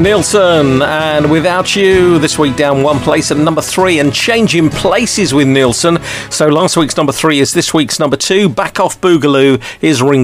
Nielsen and Without You, this week down one place at number 3 and changing places with Nielsen. So last week's number 3 is this week's number 2. Back Off Boogaloo is Ringo